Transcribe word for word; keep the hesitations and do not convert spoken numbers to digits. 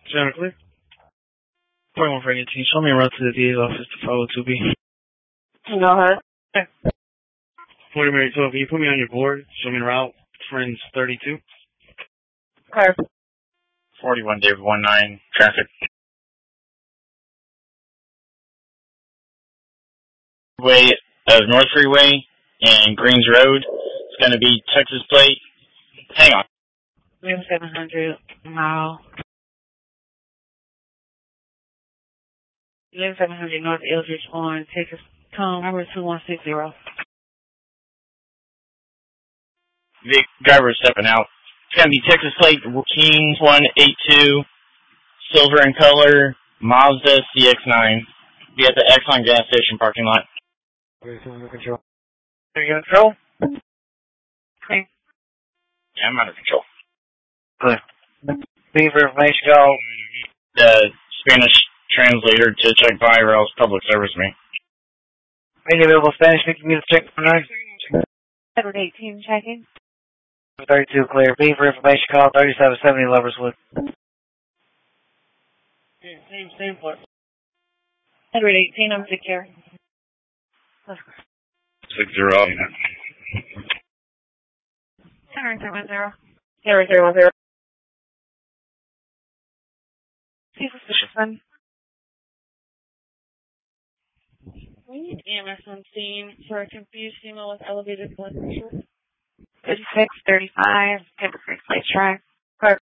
General Clear. twenty-one for eighteen. Show me a route to the D A's office to follow two B. Go ahead. forty Mary twelve, can you put me on your board? Show me a route. Friends thirty-two. Okay. forty-one David one nine, traffic. Way of North Freeway and Greens Road. It's going to be Texas plate. Hang on. Room seven hundred mile. Room seven hundred North Eldridge on Texas Tom number two one six zero. The driver is stepping out. It's going to be Texas plate Kings one eight two, silver in color, Mazda C X nine. Be at the Exxon gas station parking lot. Under control. Are you in control? Okay. Yeah, I'm under control. Clear. Leave for information call. The Spanish translator to check by or else public service me. Any available Spanish speaking music check for nine? Edward eighteen checking. thirty-two clear. B for information call thirty-seven seventy Loverswood. Yeah, same, same port. Edward eighteen, I'm secure. Six zero. Tower three one zero. Tower three one zero. See suspicious one. We need E M S on scene for a confused female with elevated blood pressure. fifty-six thirty-five, Pepper Creek Lake Track.